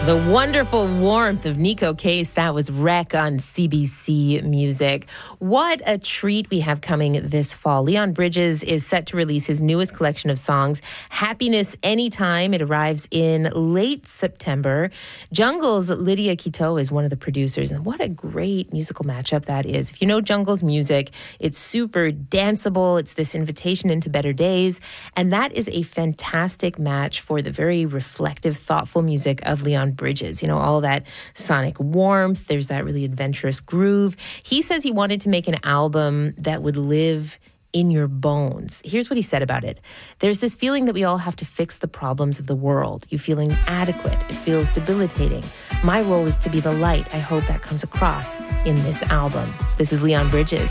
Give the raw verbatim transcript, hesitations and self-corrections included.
The wonderful warmth of Nico Case. That was Wreck on C B C Music. What a treat we have coming this fall. Leon Bridges is set to release his newest collection of songs, Happiness Anytime. It arrives in late September. Jungle's Lydia Quito is one of the producers, and what a great musical matchup that is. If you know Jungle's music, it's super danceable. It's this invitation into better days, and that is a fantastic match for the very reflective, thoughtful music of Leon Bridges. You know, all that sonic warmth. There's that really adventurous groove. He says he wanted to make an album that would live in your bones. Here's what he said about it. There's this feeling that we all have to fix the problems of the world. You feel inadequate. It feels debilitating. My role is to be the light. I hope that comes across in this album. This is Leon Bridges.